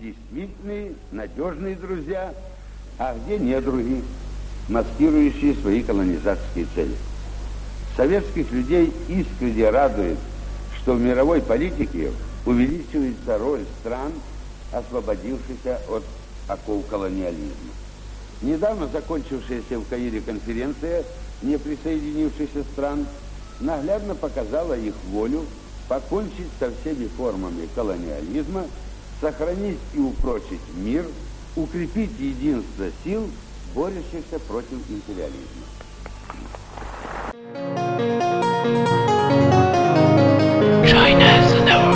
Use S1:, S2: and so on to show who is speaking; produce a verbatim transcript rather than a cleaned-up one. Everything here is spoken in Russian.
S1: действительные, надежные друзья, а где недруги, маскирующие свои колонизаторские цели. Советских людей искренне радует, что в мировой политике увеличивается роль стран, освободившихся от оков колониализма. Недавно закончившаяся в Каире конференция неприсоединившихся стран наглядно показала их волю покончить со всеми формами колониализма, сохранить и упрочить мир, укрепить единство сил, борющихся против империализма.